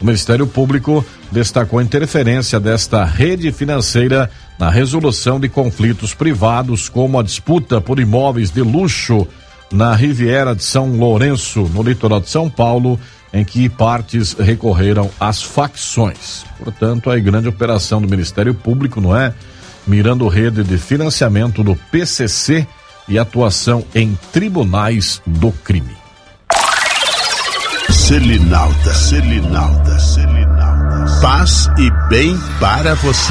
O Ministério Público destacou a interferência desta rede financeira na resolução de conflitos privados, como a disputa por imóveis de luxo na Riviera de São Lourenço, no litoral de São Paulo, em que partes recorreram às facções. Portanto, a grande operação do Ministério Público, não é? Mirando rede de financiamento do PCC e atuação em tribunais do crime. Selinalta. Paz e bem para você.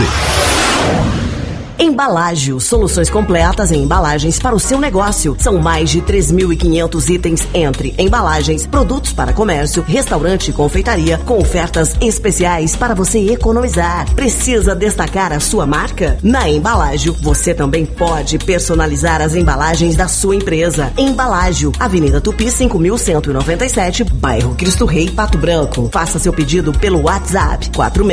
Embalágio, soluções completas em embalagens para o seu negócio. São mais de 3.500 itens entre embalagens, produtos para comércio, restaurante e confeitaria, com ofertas especiais para você economizar. Precisa destacar a sua marca? Na Embalágio, você também pode personalizar as embalagens da sua empresa. Embalágio, Avenida Tupi 5.197, bairro Cristo Rei, Pato Branco. Faça seu pedido pelo WhatsApp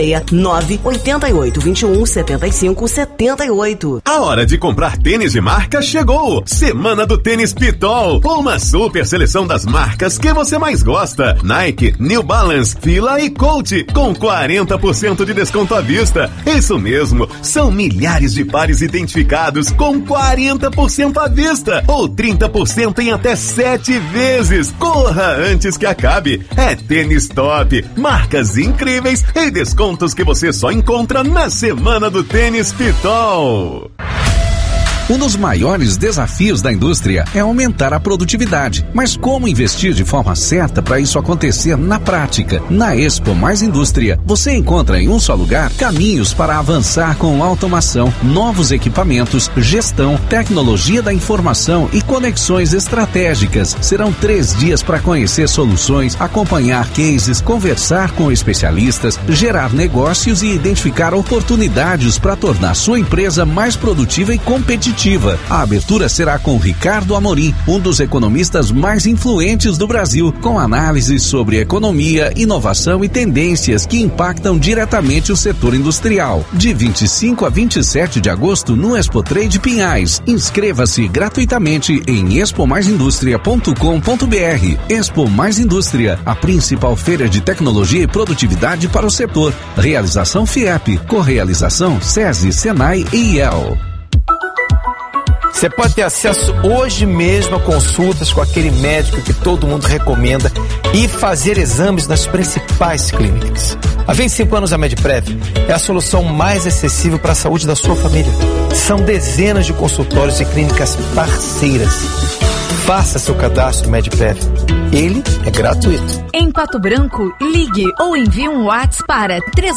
469-8821-7578. A hora de comprar tênis de marca chegou! Semana do Tênis Pitol, uma super seleção das marcas que você mais gosta. Nike, New Balance, Fila e Coach, com 40% de desconto à vista. Isso mesmo, são milhares de pares identificados com 40% à vista, ou 30% em até 7 vezes. Corra antes que acabe. É tênis top, marcas incríveis e descontos que você só encontra na Semana do Tênis Pitol. Um dos maiores desafios da indústria é aumentar a produtividade. Mas como investir de forma certa para isso acontecer na prática? Na Expo Mais Indústria, você encontra em um só lugar caminhos para avançar com automação, novos equipamentos, gestão, tecnologia da informação e conexões estratégicas. Serão 3 dias para conhecer soluções, acompanhar cases, conversar com especialistas, gerar negócios e identificar oportunidades para tornar sua empresa mais produtiva e competitiva. A abertura será com Ricardo Amorim, um dos economistas mais influentes do Brasil, com análises sobre economia, inovação e tendências que impactam diretamente o setor industrial. De 25 a 27 de agosto no Expo Trade Pinhais. Inscreva-se gratuitamente em expomaisindustria.com.br. Expo Mais Indústria, a principal feira de tecnologia e produtividade para o setor. Realização FIEP, correalização SESI, Senai e IEL. Você pode ter acesso hoje mesmo a consultas com aquele médico que todo mundo recomenda e fazer exames nas principais clínicas. Há 25 anos a Medprev é a solução mais acessível para a saúde da sua família. São dezenas de consultórios e clínicas parceiras. Faça seu cadastro Medprev. Ele é gratuito. Em Pato Branco, ligue ou envie um WhatsApp para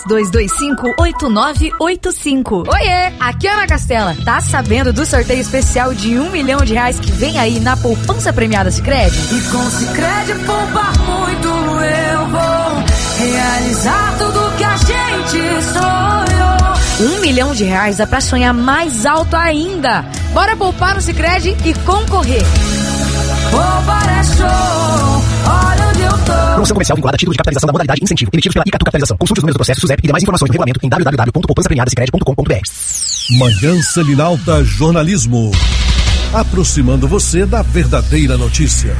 3225-8985. Oiê, aqui é Ana Castela. Tá sabendo do sorteio especial de R$1 milhão que vem aí na poupança premiada Sicredi? E com Sicredi poupar muito eu vou realizar tudo que a gente sonhou. R$1 milhão é pra sonhar mais alto ainda. Bora poupar no Sicredi e concorrer. Poupar é show, olha onde eu tô. Promoção comercial vinculada a título de capitalização da modalidade incentivo, emitidos pela Icatu Capitalização. Consulte os números do processo SUSEP e demais informações no regulamento em www.poupançapremiadasicredi.com.br. Manhã Selinalta Jornalismo, aproximando você da verdadeira notícia.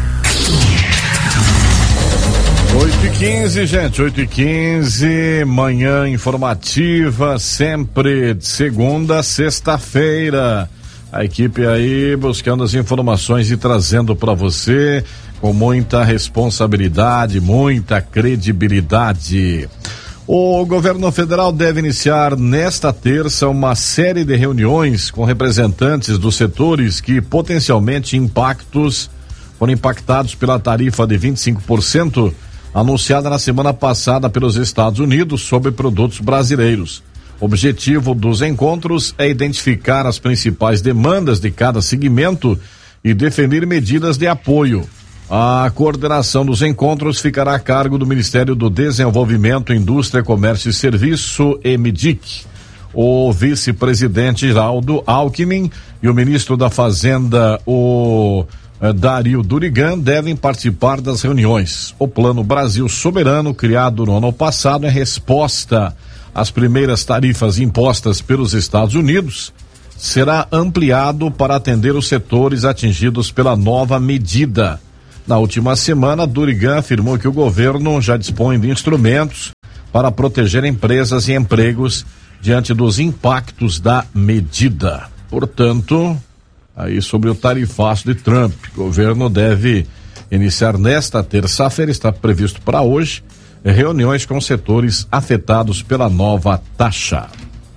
8h15, gente, 8h15, manhã informativa, sempre de segunda a sexta-feira. A equipe aí buscando as informações e trazendo para você com muita responsabilidade, muita credibilidade. O governo federal deve iniciar nesta terça uma série de reuniões com representantes dos setores que potencialmente foram impactados pela tarifa de 25% anunciada na semana passada pelos Estados Unidos sobre produtos brasileiros. O objetivo dos encontros é identificar as principais demandas de cada segmento e definir medidas de apoio. A coordenação dos encontros ficará a cargo do Ministério do Desenvolvimento, Indústria, Comércio e Serviço, MDIC. O vice-presidente Geraldo Alckmin e o ministro da Fazenda, o Dario Durigan, devem participar das reuniões. O Plano Brasil Soberano, criado no ano passado, é resposta às primeiras tarifas impostas pelos Estados Unidos, será ampliado para atender os setores atingidos pela nova medida. Na última semana, Durigan afirmou que o governo já dispõe de instrumentos para proteger empresas e empregos diante dos impactos da medida. Portanto, aí sobre o tarifaço de Trump, o governo deve iniciar nesta terça-feira, está previsto para hoje, reuniões com setores afetados pela nova taxa.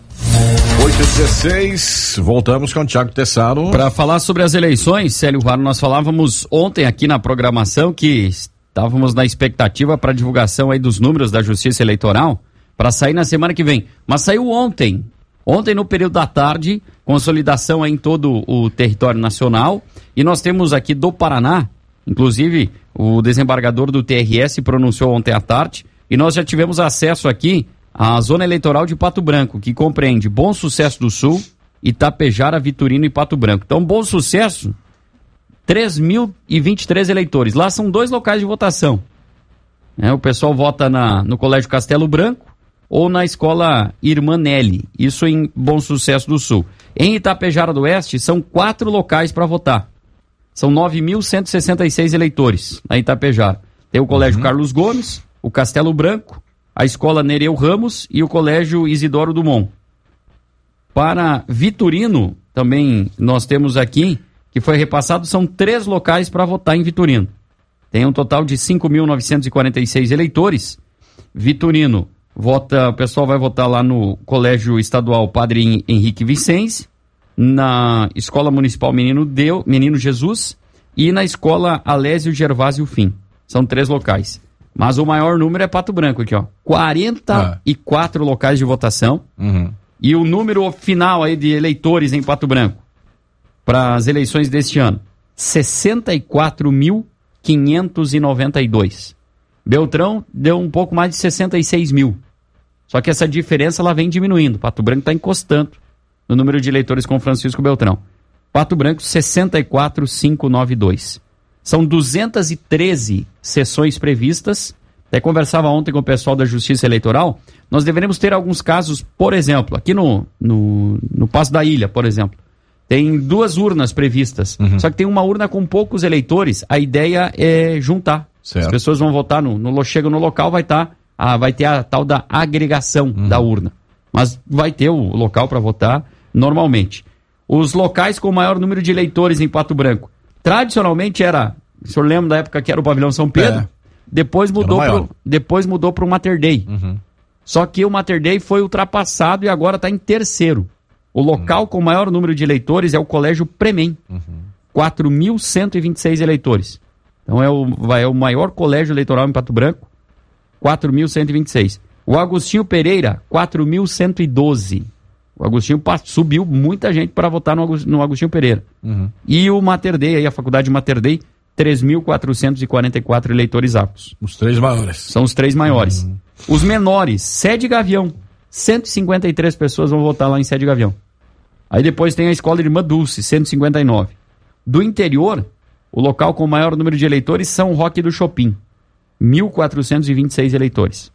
8h16, voltamos com o Thiago Tessaro. Para falar sobre as eleições, Célio Varo, nós falávamos ontem aqui na programação que estávamos na expectativa para divulgação aí dos números da Justiça Eleitoral para sair na semana que vem. Mas saiu ontem no período da tarde, consolidação aí em todo o território nacional, e nós temos aqui do Paraná, inclusive o desembargador do TRS se pronunciou ontem à tarde, e nós já tivemos acesso aqui à zona eleitoral de Pato Branco, que compreende Bom Sucesso do Sul, Itapejara, Vitorino e Pato Branco. Então, Bom Sucesso, 3.023 eleitores. Lá são 2 locais de votação. O pessoal vota no Colégio Castelo Branco ou na Escola Irmã Nelly, isso em Bom Sucesso do Sul. Em Itapejara do Oeste, são 4 locais para votar. São 9.166 eleitores na Itapejara. Tem o Colégio Carlos Gomes, o Castelo Branco, a Escola Nereu Ramos e o Colégio Isidoro Dumont. Para Vitorino, também nós temos aqui, que foi repassado, são 3 locais para votar em Vitorino. Tem um total de 5.946 eleitores. Vitorino, o pessoal vai votar lá no Colégio Estadual Padre Henrique Vicente, na Escola Municipal Menino Jesus e na Escola Alésio Gervásio Fim. São 3 locais. Mas o maior número é Pato Branco aqui, ó. 44 locais de votação. E o número final aí de eleitores em Pato Branco para as eleições deste ano, 64.592. Beltrão deu um pouco mais de 66 mil. Só que essa diferença ela vem diminuindo. Pato Branco está encostando no número de eleitores com Francisco Beltrão. Pato Branco, 64.592. São 213 sessões previstas. Até conversava ontem com o pessoal da Justiça Eleitoral. Nós deveremos ter alguns casos, por exemplo, aqui no Passo da Ilha, por exemplo. Tem 2 urnas previstas. Só que tem uma urna com poucos eleitores. A ideia é juntar. Certo. As pessoas vão votar, chega no local, vai ter a tal da agregação da urna. Mas vai ter o local para votar normalmente. Os locais com o maior número de eleitores em Pato Branco. Tradicionalmente o senhor lembra da época que era o Pavilhão São Pedro? Depois mudou para o Mater Dei. Só que o Mater Dei foi ultrapassado e agora está em terceiro. O local com o maior número de eleitores é o Colégio Premem. 4.126 eleitores. Então é o maior colégio eleitoral em Pato Branco. 4.126. O Agostinho Pereira, 4.112. O Agostinho subiu muita gente para votar no Agostinho Pereira. E o Mater Dei, aí a Faculdade Mater Dei, 3.444 eleitores aptos. Os 3 maiores. São os 3 maiores. Os menores, Sede Gavião. 153 pessoas vão votar lá em Sede Gavião. Aí depois tem a Escola Irmã Dulce, 159. Do interior, o local com o maior número de eleitores, São Roque do Chopin. 1.426 eleitores.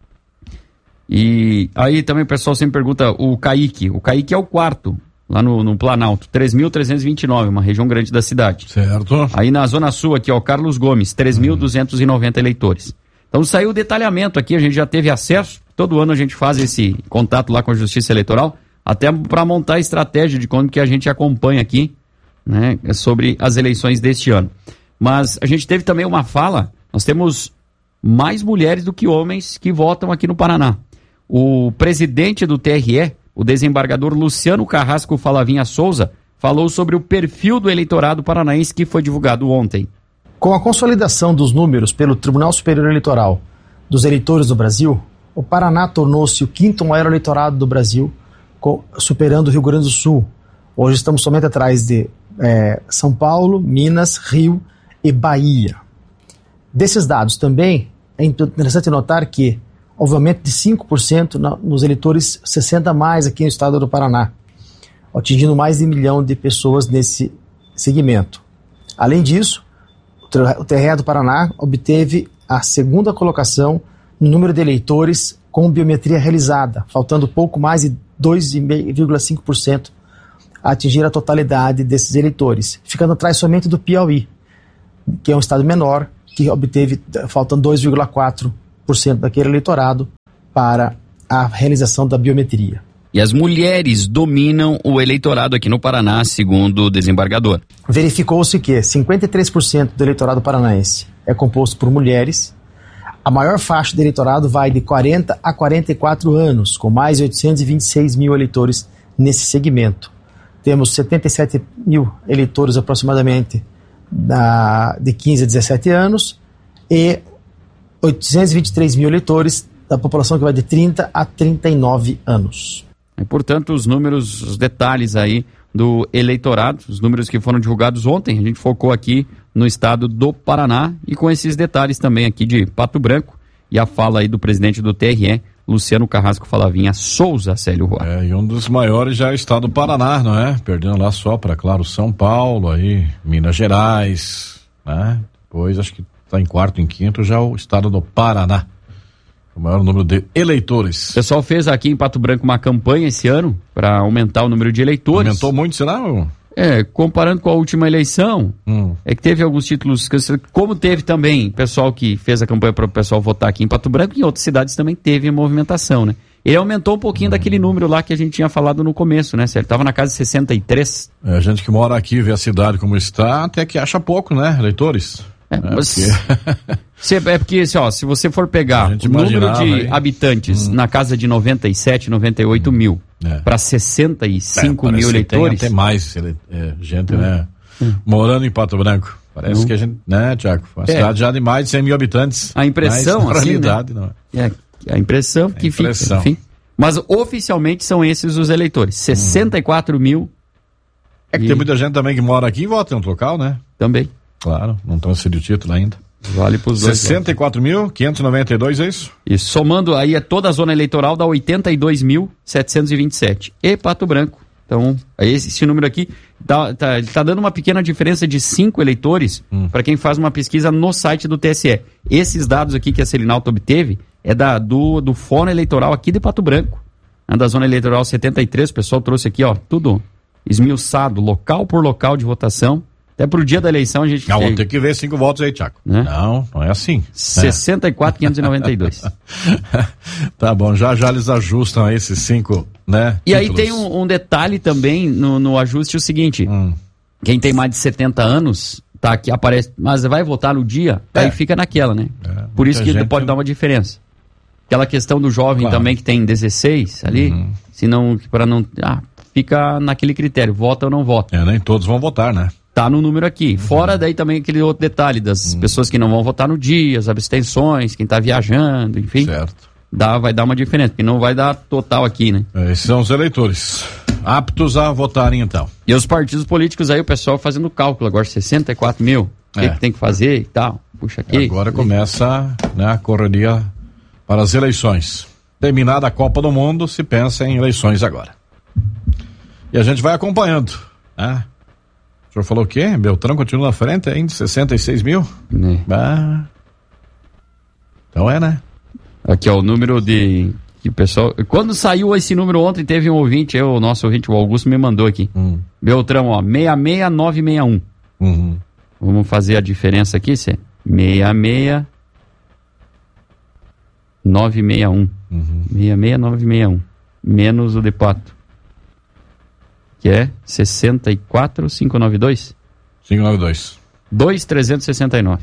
E aí também o pessoal sempre pergunta o Caique. O Caique é o 4, lá no Planalto, 3.329, uma região grande da cidade. Certo. Aí na Zona Sul aqui, ó, Carlos Gomes, 3.290 eleitores. Então saiu o detalhamento aqui, a gente já teve acesso, todo ano a gente faz esse contato lá com a Justiça Eleitoral, até para montar a estratégia de como que a gente acompanha aqui, né, sobre as eleições deste ano. Mas a gente teve também uma fala, nós temos mais mulheres do que homens que votam aqui no Paraná. O presidente do TRE, o desembargador Luciano Carrasco Falavinha Souza, falou sobre o perfil do eleitorado paranaense que foi divulgado ontem. Com a consolidação dos números pelo Tribunal Superior Eleitoral dos eleitores do Brasil, o Paraná tornou-se o 5º maior eleitorado do Brasil, superando o Rio Grande do Sul. Hoje estamos somente atrás de São Paulo, Minas, Rio e Bahia. Desses dados também é interessante notar que houve um aumento de 5% nos eleitores 60 mais aqui no estado do Paraná, atingindo mais de 1 milhão de pessoas nesse segmento. Além disso, o TRE do Paraná obteve a 2ª colocação no número de eleitores com biometria realizada, faltando pouco mais de 2,5% a atingir a totalidade desses eleitores, ficando atrás somente do Piauí, que é um estado menor, que obteve, faltando 2,4% daquele eleitorado para a realização da biometria. E as mulheres dominam o eleitorado aqui no Paraná, segundo o desembargador. Verificou-se que 53% do eleitorado paranaense é composto por mulheres. A maior faixa do eleitorado vai de 40 a 44 anos, com mais de 826 mil eleitores nesse segmento. Temos 77 mil eleitores aproximadamente de 15 a 17 anos e 823 mil eleitores da população que vai de 30 a 39 anos. E, portanto, os números, os detalhes aí do eleitorado, os números que foram divulgados ontem, a gente focou aqui no estado do Paraná e com esses detalhes também aqui de Pato Branco e a fala aí do presidente do TRE, Luciano Carrasco Falavinha Souza, Célio Roa. E um dos maiores já é o estado do Paraná, não é? Perdendo lá só para, claro, São Paulo, aí, Minas Gerais, né? Depois acho que está em quarto, em quinto já o estado do Paraná. O maior número de eleitores. O pessoal fez aqui em Pato Branco uma campanha esse ano para aumentar o número de eleitores. Aumentou muito, será? Comparando com a última eleição, é que teve alguns títulos, como teve também pessoal que fez a campanha para o pessoal votar aqui em Pato Branco, e em outras cidades também teve movimentação, né? Ele aumentou um pouquinho daquele número lá que a gente tinha falado no começo, né? Ele estava na casa de 63. A gente que mora aqui, vê a cidade como está, até que acha pouco, né, eleitores? Porque se você for pegar o número de habitantes na casa de 97, 98 mil para 65 mil eleitores. Tem até mais gente, né? Morando em Pato Branco. Parece que a gente, né, Tiago? Uma cidade já de mais de 100 mil habitantes. A impressão, mas, assim, realidade, né? A impressão que fica, enfim. Mas oficialmente são esses os eleitores. 64 mil. É que tem muita gente também que mora aqui e vota em outro local, né? Também. Claro, não transferiu o título ainda. Vale para os dois. 64.592, é isso? E somando aí toda a zona eleitoral dá 82.727. E Pato Branco. Então, esse número aqui tá dando uma pequena diferença de 5 eleitores para quem faz uma pesquisa no site do TSE. Esses dados aqui que a Selinalta obteve é do Fórum Eleitoral aqui de Pato Branco. Da zona eleitoral 73, o pessoal trouxe aqui, ó, tudo esmiuçado, local por local de votação. Até pro dia da eleição a gente... Vamos ter que ver 5 votos aí, Tiago. Né? Não é assim. 64.592. Tá bom, já eles ajustam esses 5, né? E títulos. Aí tem um detalhe também no ajuste, o seguinte, quem tem mais de 70 anos, tá aqui, aparece, mas vai votar no dia, aí fica naquela, né? Por isso que pode dar uma diferença. Aquela questão do jovem também que tem 16 ali, fica naquele critério, vota ou não vota. Nem todos vão votar, né? Tá no número aqui. Fora daí também aquele outro detalhe das pessoas que não vão votar no dia, as abstenções, quem tá viajando, enfim. Certo. Vai dar uma diferença, porque não vai dar total aqui, né? Esses são os eleitores aptos a votarem, então. E os partidos políticos aí, o pessoal fazendo cálculo agora, 64 mil, o que tem que fazer e tal. Puxa aqui. Agora começa, né, a correria para as eleições. Terminada a Copa do Mundo, se pensa em eleições agora. E a gente vai acompanhando, né? O senhor falou o quê? Beltrão continua na frente ainda, 66 mil? Então né? Aqui, ó, o número de pessoal... Quando saiu esse número ontem, teve um ouvinte, o nosso ouvinte, o Augusto, me mandou aqui. Beltrão, ó, 66961. Vamos fazer a diferença aqui, 66961. 66961. Menos o de Pato. Que é 64.592? 592. 2.369.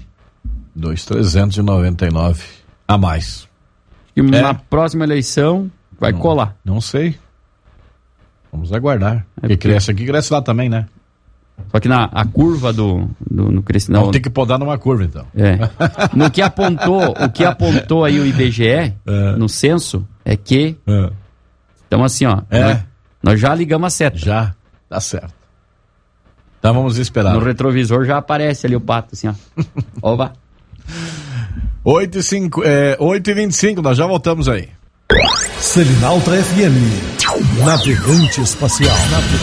2.399 a mais. E na próxima eleição vai colar. Não sei. Vamos aguardar. Porque cresce aqui, cresce lá também, né? Só que a curva no crescimento. Vamos ter que podar numa curva, então. No que apontou aí o IBGE no censo é que. Então, assim, ó. Nós já ligamos a seta. Já, tá certo. Então vamos esperar. No retrovisor já aparece ali o pato, assim, ó. Opa. 8h25, nós já voltamos aí. Selinalta FM, navegante espacial.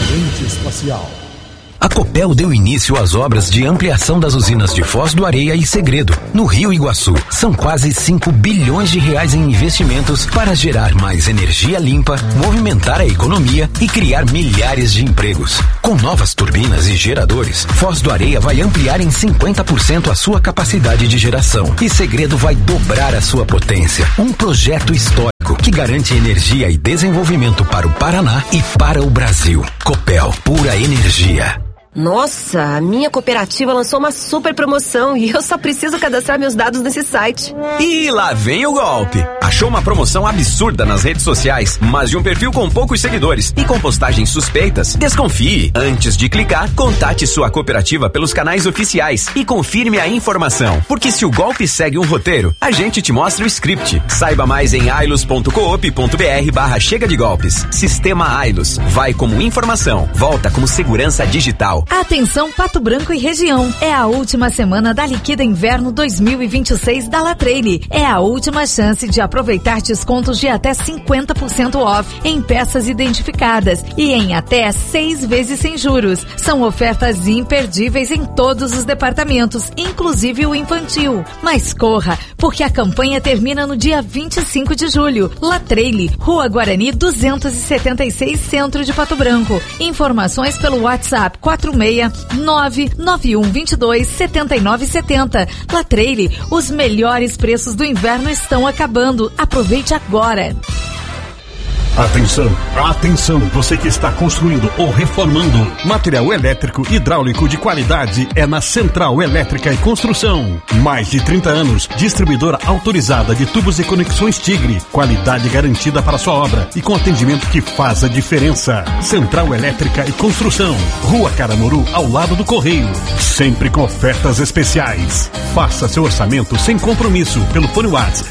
A Copel deu início às obras de ampliação das usinas de Foz do Areia e Segredo, no Rio Iguaçu. São quase 5 bilhões de reais em investimentos para gerar mais energia limpa, movimentar a economia e criar milhares de empregos. Com novas turbinas e geradores, Foz do Areia vai ampliar em 50% a sua capacidade de geração e Segredo vai dobrar a sua potência. Um projeto histórico que garante energia e desenvolvimento para o Paraná e para o Brasil. Copel, pura energia. Nossa, a minha cooperativa lançou uma super promoção e eu só preciso cadastrar meus dados nesse site. E lá vem o golpe. Achou uma promoção absurda nas redes sociais, mas de um perfil com poucos seguidores e com postagens suspeitas? Desconfie. Antes de clicar, contate sua cooperativa pelos canais oficiais e confirme a informação. Porque se o golpe segue um roteiro, a gente te mostra o script. Saiba mais em ailos.coop.br/chega de golpes. Sistema Ailos. Vai como informação, volta como segurança digital. Atenção Pato Branco e região. É a última semana da Liquida Inverno 2026 da Latreille. É a última chance de aproveitar descontos de até 50% off em peças identificadas e em até 6 vezes sem juros. São ofertas imperdíveis em todos os departamentos, inclusive o infantil. Mas corra, porque a campanha termina no dia 25 de julho. Latreille, Rua Guarani 276, Centro de Pato Branco. Informações pelo WhatsApp 469-9122-7970. Latreille, os melhores preços do inverno estão acabando. Aproveite agora. Atenção, atenção, você que está construindo ou reformando. Material elétrico hidráulico de qualidade é na Central Elétrica e Construção. Mais de 30 anos, distribuidora autorizada de tubos e conexões Tigre. Qualidade garantida para sua obra e com atendimento que faz a diferença. Central Elétrica e Construção. Rua Caramuru, ao lado do Correio. Sempre com ofertas especiais. Faça seu orçamento sem compromisso pelo fone WhatsApp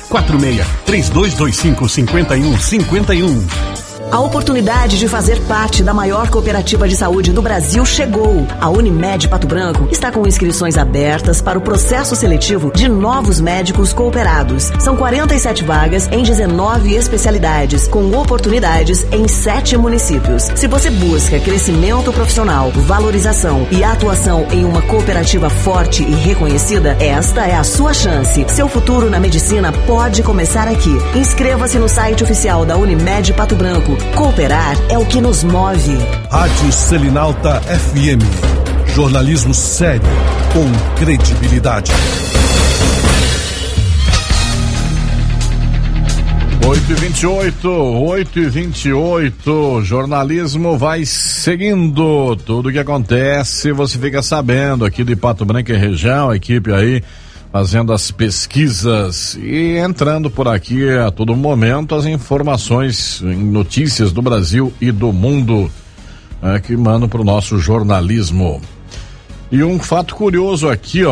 46-3225-5151. A oportunidade de fazer parte da maior cooperativa de saúde do Brasil chegou. A Unimed Pato Branco está com inscrições abertas para o processo seletivo de novos médicos cooperados. São 47 vagas em 19 especialidades, com oportunidades em 7 municípios. Se você busca crescimento profissional, valorização e atuação em uma cooperativa forte e reconhecida, esta é a sua chance. Seu futuro na medicina pode começar aqui. Inscreva-se no site oficial da Unimed Pato Branco. Cooperar é o que nos move. Rádio Selinalta FM. Jornalismo sério, com credibilidade. 8h28, jornalismo vai seguindo. Tudo o que acontece, você fica sabendo aqui de Pato Branco e região, a equipe aí fazendo as pesquisas e entrando por aqui a todo momento as informações, notícias do Brasil e do mundo que mandam para o nosso jornalismo. E um fato curioso aqui,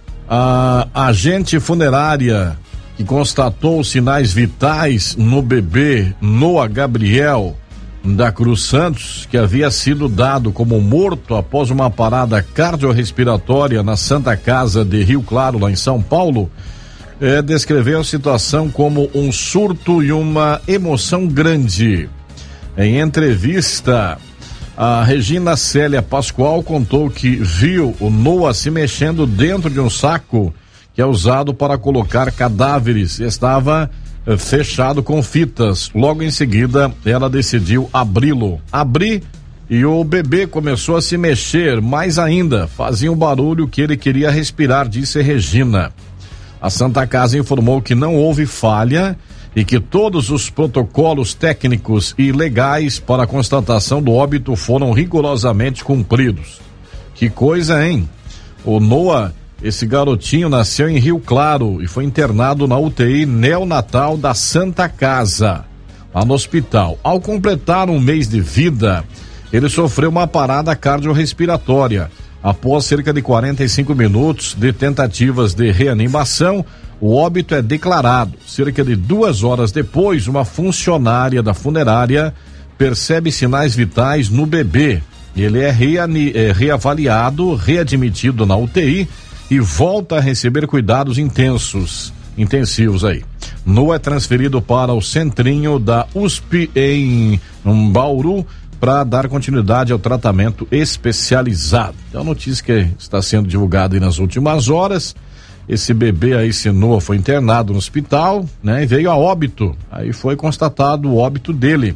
a agente funerária que constatou sinais vitais no bebê Noah Gabriel da Cruz Santos, que havia sido dado como morto após uma parada cardiorrespiratória na Santa Casa de Rio Claro, lá em São Paulo, descreveu a situação como um surto e uma emoção grande. Em entrevista, a Regina Célia Pascoal contou que viu o Noah se mexendo dentro de um saco que é usado para colocar cadáveres. Estava fechado com fitas. Logo em seguida, ela decidiu abri-lo. Abri e o bebê começou a se mexer mais ainda. Fazia um barulho que ele queria respirar, disse Regina. A Santa Casa informou que não houve falha e que todos os protocolos técnicos e legais para a constatação do óbito foram rigorosamente cumpridos. Que coisa, hein? O Noah, esse garotinho, nasceu em Rio Claro e foi internado na UTI neonatal da Santa Casa, lá no hospital. Ao completar um mês de vida, ele sofreu uma parada cardiorrespiratória. Após cerca de 45 minutos de tentativas de reanimação, o óbito é declarado. Cerca de 2 horas depois, uma funcionária da funerária percebe sinais vitais no bebê. Ele é reavaliado, readmitido na UTI e volta a receber cuidados intensivos aí. Noah é transferido para o centrinho da USP em Bauru para dar continuidade ao tratamento especializado. Então, a notícia que está sendo divulgada aí nas últimas horas, esse bebê aí, esse Noah, foi internado no hospital, né? E veio a óbito, aí foi constatado o óbito dele.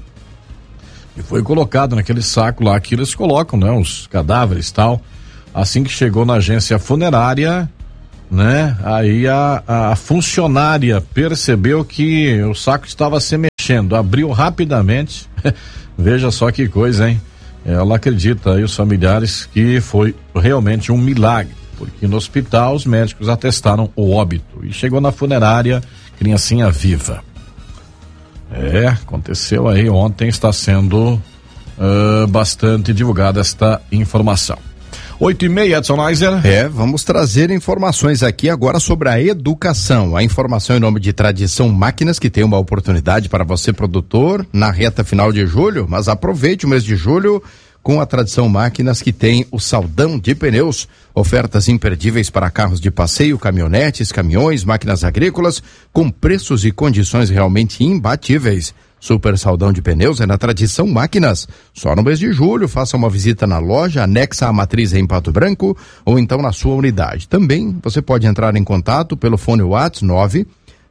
E foi colocado naquele saco lá que eles colocam, né? Os cadáveres e tal. Assim que chegou na agência funerária, né? Aí a funcionária percebeu que o saco estava se mexendo. enchendo, abriu rapidamente. Veja só que coisa, hein? Ela acredita aí, os familiares, que foi realmente um milagre, porque no hospital os médicos atestaram o óbito e chegou na funerária, criancinha viva. Aconteceu aí ontem, está sendo bastante divulgada esta informação. 8h30, Edson Neiser. Vamos trazer informações aqui agora sobre a educação. A informação em nome de Tradição Máquinas, que tem uma oportunidade para você, produtor, na reta final de julho, mas aproveite o mês de julho com a Tradição Máquinas, que tem o Saldão de Pneus, ofertas imperdíveis para carros de passeio, caminhonetes, caminhões, máquinas agrícolas, com preços e condições realmente imbatíveis. Super Saldão de Pneus é na Tradição Máquinas. Só no mês de julho, faça uma visita na loja anexa à matriz em Pato Branco ou então na sua unidade. Também você pode entrar em contato pelo fone WhatsApp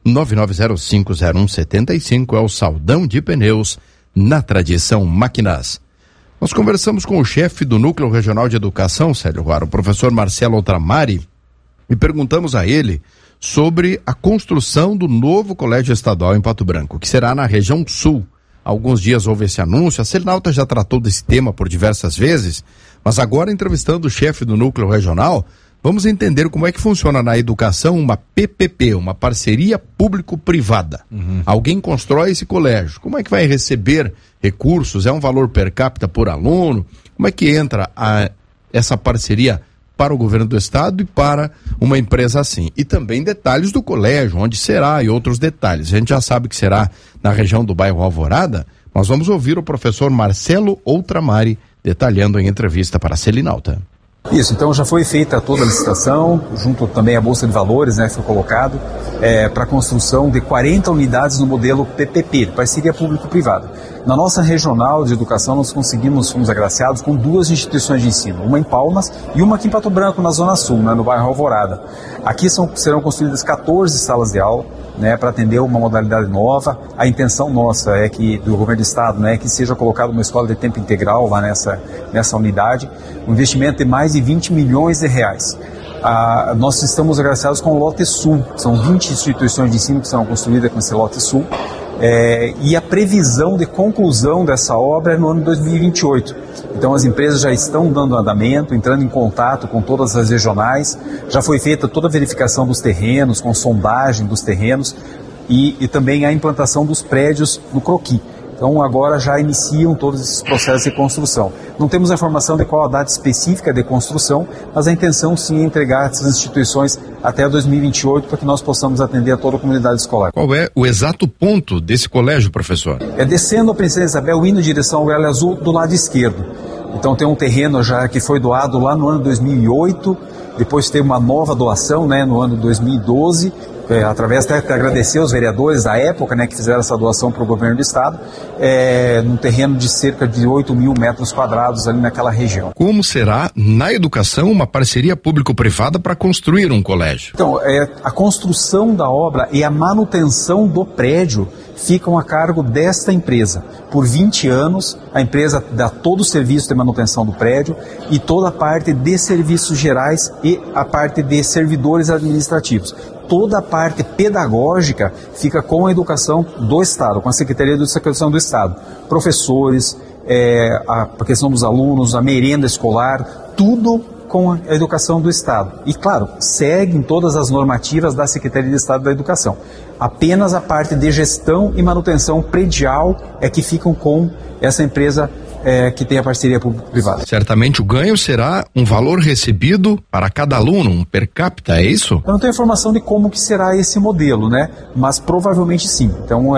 999050175, é o Saldão de Pneus na Tradição Máquinas. Nós conversamos com o chefe do Núcleo Regional de Educação, Célio Ruaro, o professor Marcelo Outramari, e perguntamos a ele sobre a construção do novo colégio estadual em Pato Branco, que será na região sul. Há alguns dias houve esse anúncio, a Selinalta já tratou desse tema por diversas vezes, mas agora, entrevistando o chefe do núcleo regional, vamos entender como é que funciona na educação uma PPP, uma parceria público-privada. Alguém constrói esse colégio, como é que vai receber recursos? É um valor per capita por aluno? Como é que entra essa parceria para o governo do estado e para uma empresa assim? E também detalhes do colégio, onde será e outros detalhes. A gente já sabe que será na região do bairro Alvorada, mas vamos ouvir o professor Marcelo Outramari detalhando em entrevista para a Selinalta. Isso, então já foi feita toda a licitação, junto também à Bolsa de Valores, né, que foi colocado, para a construção de 40 unidades no modelo PPP, parceria público-privada. Na nossa regional de educação, nós fomos agraciados com 2 instituições de ensino, uma em Palmas e uma aqui em Pato Branco, na Zona Sul, né, no bairro Alvorada. Aqui serão construídas 14 salas de aula, né, para atender uma modalidade nova. A intenção nossa do governo do estado, né, é que seja colocada uma escola de tempo integral lá nessa unidade, um investimento de mais de 20 milhões de reais. Nós estamos agraciados com o lote sul, são 20 instituições de ensino que serão construídas com esse lote sul, e a previsão de conclusão dessa obra é no ano de 2028. Então as empresas já estão dando andamento, entrando em contato com todas as regionais, já foi feita toda a verificação dos terrenos, com sondagem dos terrenos e também a implantação dos prédios no croquis. Então agora já iniciam todos esses processos de construção. Não temos a informação de qual a data específica de construção, mas a intenção sim é entregar essas instituições até 2028 para que nós possamos atender a toda a comunidade escolar. Qual é o exato ponto desse colégio, professor? Descendo a Princesa Isabel, indo em direção ao Gralha Azul, do lado esquerdo. Então tem um terreno já que foi doado lá no ano 2008, depois teve uma nova doação, né, no ano 2012, através até de agradecer aos vereadores da época, né, que fizeram essa doação para o governo do estado, num terreno de cerca de 8 mil metros quadrados ali naquela região. Como será na educação uma parceria público-privada para construir um colégio? Então, a construção da obra e a manutenção do prédio ficam a cargo desta empresa. Por 20 anos, a empresa dá todo o serviço de manutenção do prédio e toda a parte de serviços gerais e a parte de servidores administrativos. Toda a parte pedagógica fica com a educação do Estado, com a Secretaria de Educação do Estado. Professores, a questão dos alunos, a merenda escolar, tudo com a educação do Estado. E, claro, seguem todas as normativas da Secretaria de Estado da Educação. Apenas a parte de gestão e manutenção predial é que ficam com essa empresa que tem a parceria público-privada. Certamente o ganho será um valor recebido para cada aluno, um per capita, é isso? Eu não tenho informação de como que será esse modelo, né? Mas provavelmente sim. Então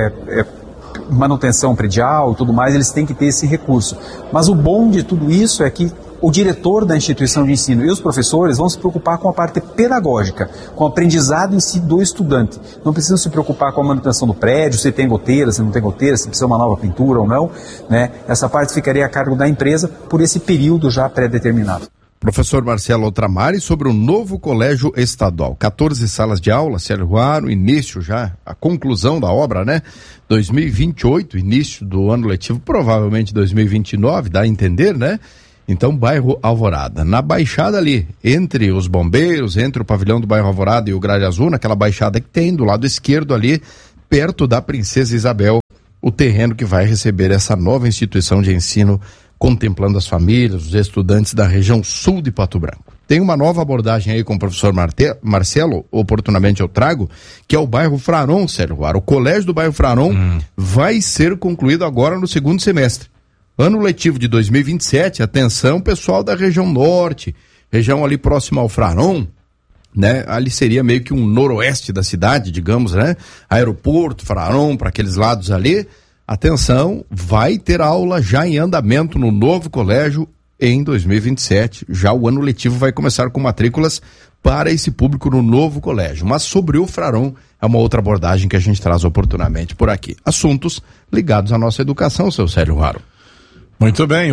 manutenção predial e tudo mais, eles têm que ter esse recurso. Mas o bom de tudo isso é que o diretor da instituição de ensino e os professores vão se preocupar com a parte pedagógica, com o aprendizado em si do estudante. Não precisam se preocupar com a manutenção do prédio, se tem goteira, se não tem goteira, se precisa uma nova pintura ou não, né? Essa parte ficaria a cargo da empresa por esse período já pré-determinado. Professor Marcelo Outramari, sobre o novo colégio estadual. 14 salas de aula, Célio Ruaro, início já, a conclusão da obra, né? 2028, início do ano letivo, provavelmente 2029, dá a entender, né? Então, bairro Alvorada. Na baixada ali, entre os bombeiros, entre o pavilhão do bairro Alvorada e o Gralha Azul, naquela baixada que tem do lado esquerdo ali, perto da Princesa Isabel, o terreno que vai receber essa nova instituição de ensino, contemplando as famílias, os estudantes da região sul de Pato Branco. Tem uma nova abordagem aí com o professor Marcelo, oportunamente eu trago, que é o bairro Fraron, Sérgio Guara. O colégio do bairro Fraron vai ser concluído agora no segundo semestre. Ano letivo de 2027, atenção pessoal da região norte, região ali próxima ao Fraron, né? Ali seria meio que um noroeste da cidade, digamos, né? Aeroporto, Fraron, para aqueles lados ali. Atenção, vai ter aula já em andamento no novo colégio em 2027. Já o ano letivo vai começar com matrículas para esse público no novo colégio. Mas sobre o Fraron é uma outra abordagem que a gente traz oportunamente por aqui. Assuntos ligados à nossa educação, seu Célio Raro. Muito bem,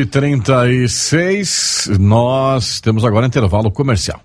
8h36, nós temos agora intervalo comercial.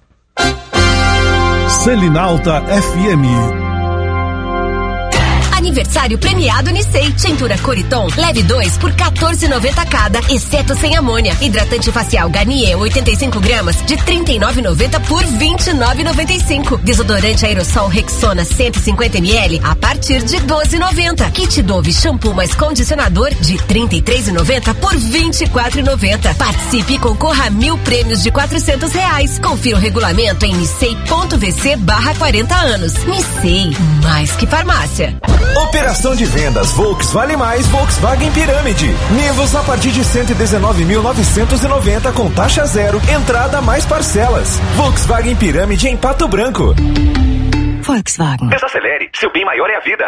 Selinalta FM. Aniversário premiado Nissei. Tintura Coriton, leve 2 por R$14,90 cada, exceto sem amônia. Hidratante facial Garnier 85 gramas de R$39,90 por R$29,95. Desodorante aerossol Rexona 150 ml a partir de R$12,90. Kit Dove shampoo mais condicionador de R$33,90 por R$24,90. Participe e concorra a 1.000 prêmios de R$400. Confira o regulamento em nissei.vc/40 anos. Nissei, mais que farmácia. Operação de vendas Volks Vale Mais Volkswagen Pirâmide. Nivus a partir de 119.990 com taxa zero, entrada mais parcelas. Volkswagen Pirâmide em Pato Branco. Volkswagen. Desacelere, seu bem maior é a vida.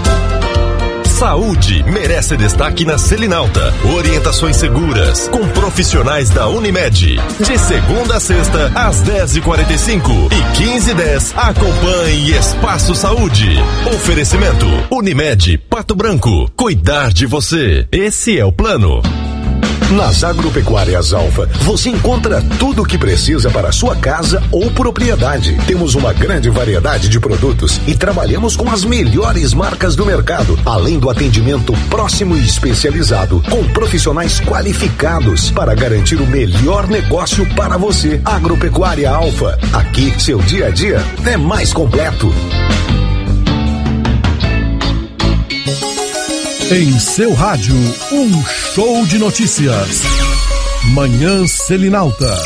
Saúde merece destaque na Selinalta. Orientações seguras com profissionais da Unimed. De segunda a sexta, às 10h45 e 15h10, acompanhe Espaço Saúde. Oferecimento Unimed Pato Branco. Cuidar de você. Esse é o plano. Nas Agropecuárias Alfa, você encontra tudo o que precisa para a sua casa ou propriedade. Temos uma grande variedade de produtos e trabalhamos com as melhores marcas do mercado, além do atendimento próximo e especializado, com profissionais qualificados para garantir o melhor negócio para você. Agropecuária Alfa, aqui seu dia a dia é mais completo. Em seu rádio, um show de notícias. Manhã Selinalta.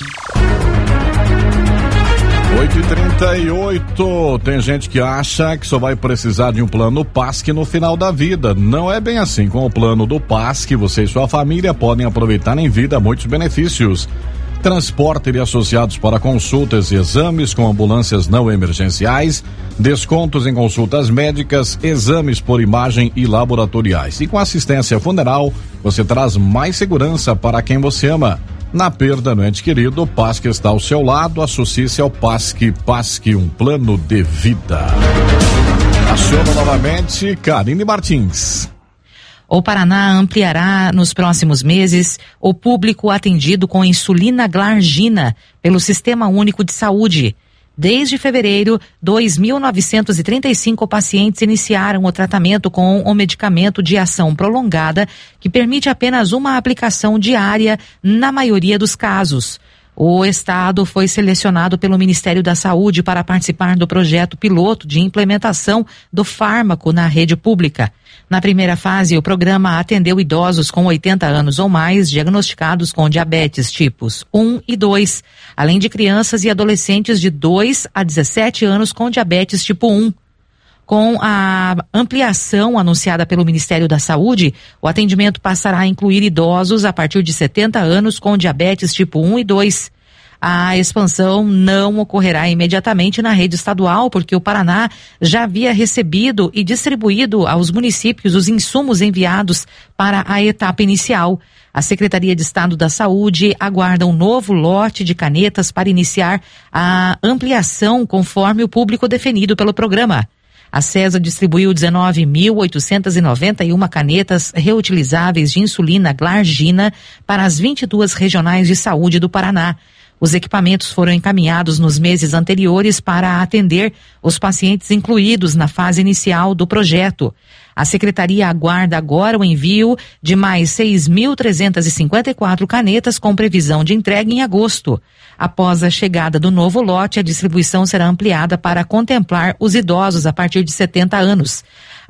8h38, tem gente que acha que só vai precisar de um plano PASC no final da vida. Não é bem assim. Com o plano do PASC, você e sua família podem aproveitar em vida muitos benefícios. Transporte e associados para consultas e exames com ambulâncias não emergenciais, descontos em consultas médicas, exames por imagem e laboratoriais. E com assistência funeral, você traz mais segurança para quem você ama. Na perda do ente querido, o PASC está ao seu lado. Associe-se ao PASC. PASC, um plano de vida. Aciona novamente Karine Martins. O Paraná ampliará nos próximos meses o público atendido com insulina glargina pelo Sistema Único de Saúde. Desde fevereiro, 2.935 pacientes iniciaram o tratamento com o medicamento de ação prolongada, que permite apenas uma aplicação diária na maioria dos casos. O estado foi selecionado pelo Ministério da Saúde para participar do projeto piloto de implementação do fármaco na rede pública. Na primeira fase, o programa atendeu idosos com 80 anos ou mais diagnosticados com diabetes tipos 1 e 2, além de crianças e adolescentes de 2 a 17 anos com diabetes tipo 1. Com a ampliação anunciada pelo Ministério da Saúde, o atendimento passará a incluir idosos a partir de 70 anos com diabetes tipo 1 e 2. A expansão não ocorrerá imediatamente na rede estadual, porque o Paraná já havia recebido e distribuído aos municípios os insumos enviados para a etapa inicial. A Secretaria de Estado da Saúde aguarda um novo lote de canetas para iniciar a ampliação conforme o público definido pelo programa. A CESA distribuiu 19.891 canetas reutilizáveis de insulina glargina para as 22 regionais de saúde do Paraná. Os equipamentos foram encaminhados nos meses anteriores para atender os pacientes incluídos na fase inicial do projeto. A Secretaria aguarda agora o envio de mais 6.354 canetas com previsão de entrega em agosto. Após a chegada do novo lote, a distribuição será ampliada para contemplar os idosos a partir de 70 anos.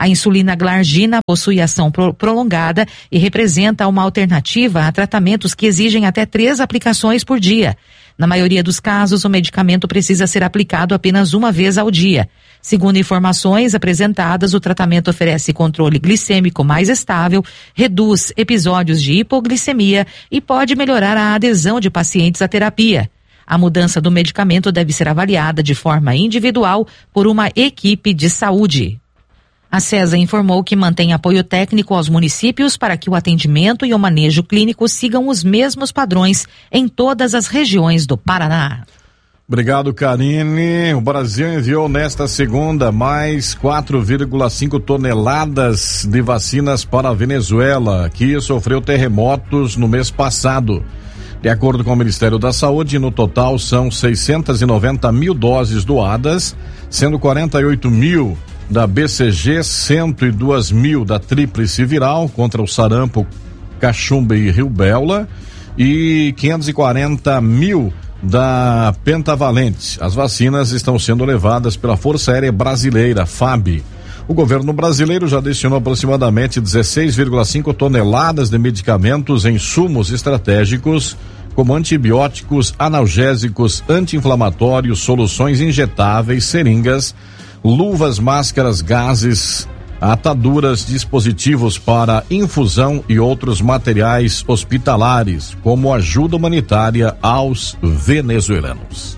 A insulina glargina possui ação prolongada e representa uma alternativa a tratamentos que exigem até 3 aplicações por dia. Na maioria dos casos, o medicamento precisa ser aplicado apenas uma vez ao dia. Segundo informações apresentadas, o tratamento oferece controle glicêmico mais estável, reduz episódios de hipoglicemia e pode melhorar a adesão de pacientes à terapia. A mudança do medicamento deve ser avaliada de forma individual por uma equipe de saúde. A CESA informou que mantém apoio técnico aos municípios para que o atendimento e o manejo clínico sigam os mesmos padrões em todas as regiões do Paraná. Obrigado, Karine. O Brasil enviou nesta segunda mais 4,5 toneladas de vacinas para a Venezuela, que sofreu terremotos no mês passado. De acordo com o Ministério da Saúde, no total são 690 mil doses doadas, sendo 48 mil da BCG, 102 mil da tríplice viral contra o sarampo, cachumba e rubéola e 540 mil da pentavalente. As vacinas estão sendo levadas pela Força Aérea Brasileira, FAB. O governo brasileiro já destinou aproximadamente 16,5 toneladas de medicamentos em insumos estratégicos, como antibióticos, analgésicos, anti-inflamatórios, soluções injetáveis, seringas, luvas, máscaras, gases, ataduras, dispositivos para infusão e outros materiais hospitalares, como ajuda humanitária aos venezuelanos.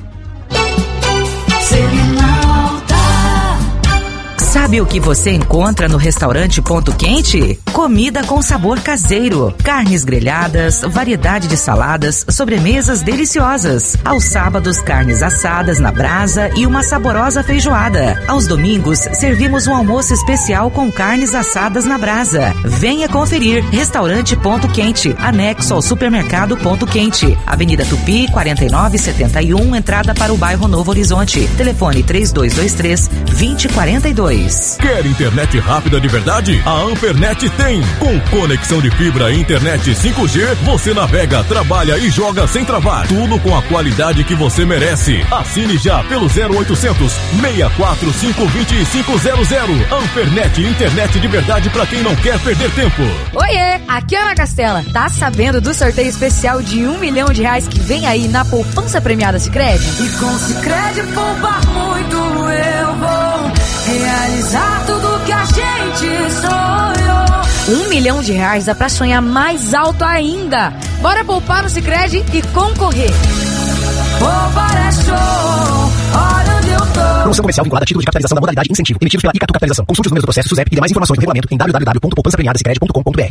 Sabe o que você encontra no restaurante Ponto Quente? Comida com sabor caseiro, carnes grelhadas, variedade de saladas, sobremesas deliciosas. Aos sábados, carnes assadas na brasa e uma saborosa feijoada. Aos domingos, servimos um almoço especial com carnes assadas na brasa. Venha conferir. Restaurante Ponto Quente, anexo ao supermercado Ponto Quente. Avenida Tupi, 4971, entrada para o bairro Novo Horizonte. Telefone 3223-2042. Quer internet rápida de verdade? A Ampernet tem. Com conexão de fibra e internet 5G, você navega, trabalha e joga sem travar. Tudo com a qualidade que você merece. Assine já pelo 0800 645 2500. Ampernet, internet de verdade pra quem não quer perder tempo. Oiê, aqui é a Ana Castela. Tá sabendo do sorteio especial de R$1 milhão que vem aí na poupança premiada Sicredi? E com Sicredi poupar muito eu vou realizar tudo que a gente sonhou. R$1 milhão dá pra sonhar mais alto ainda. Bora poupar no Sicredi e concorrer. Poupar é show, olha onde eu tô. Promoção comercial vinculada a título de capitalização da modalidade incentivo, emitidos pela Icatu Capitalização. Consulte os números do processo SUSEP e demais informações do regulamento em www.poupançapremiadasicredi.com.br.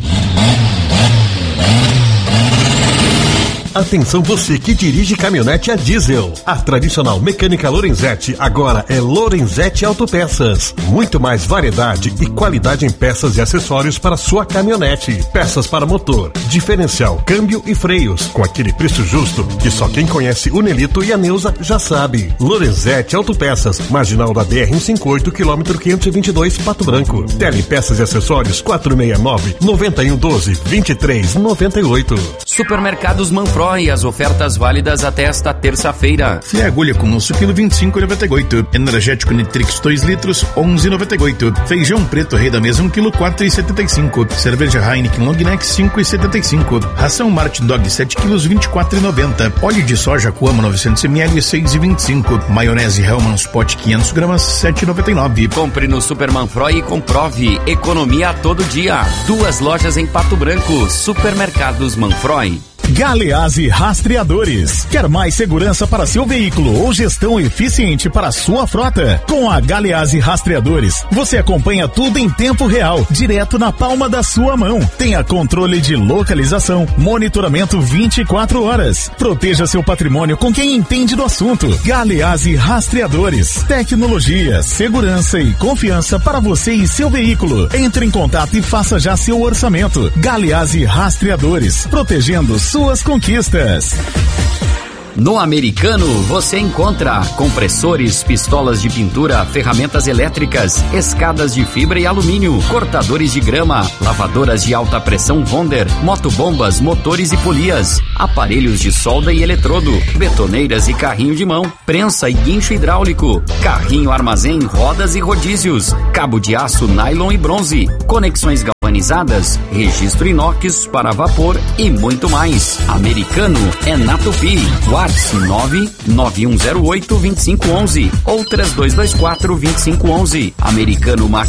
Atenção você que dirige caminhonete a diesel. A tradicional mecânica Lorenzetti agora é Lorenzetti Autopeças. Muito mais variedade e qualidade em peças e acessórios para sua caminhonete. Peças para motor, diferencial, câmbio e freios. Com aquele preço justo que só quem conhece o Nelito e a Neuza já sabe. Lorenzetti Autopeças, marginal da BR-158, quilômetro 522, Pato Branco. Telepeças e acessórios 469-9112-2398. Supermercados Manfroy. As ofertas válidas até esta terça-feira. Filé agulha com osso quilo 25,98. Energético Nitrix 2 litros 11,98. Feijão preto rei da mesa 1 quilo 4,75. Cerveja Heineken Long Neck 5,75. Ração Martin Dog 7 quilos 24,90. Óleo de soja Coamo 900 ml 6,25. Maionese Hellmann's Pot 500 gramas 7,99. Compre no Super Manfroy e comprove economia a todo dia. 2 lojas em Pato Branco. Supermercados Manfroy. Galeazzi Rastreadores. Quer mais segurança para seu veículo ou gestão eficiente para sua frota? Com a Galeazzi Rastreadores, você acompanha tudo em tempo real, direto na palma da sua mão. Tenha controle de localização, monitoramento 24 horas. Proteja seu patrimônio com quem entende do assunto. Galeazzi Rastreadores. Tecnologia, segurança e confiança para você e seu veículo. Entre em contato e faça já seu orçamento. Galeazzi Rastreadores. Protegendo suas conquistas. No Americano você encontra compressores, pistolas de pintura, ferramentas elétricas, escadas de fibra e alumínio, cortadores de grama, lavadoras de alta pressão Wonder, motobombas, motores e polias, aparelhos de solda e eletrodo, betoneiras e carrinho de mão, prensa e guincho hidráulico, carrinho armazém, rodas e rodízios, cabo de aço, nylon e bronze, conexões galvanizadas, registro inox para vapor e muito mais. Americano é na Tupi. WhatsApp 99108-2511 ou 3224-2511. Americano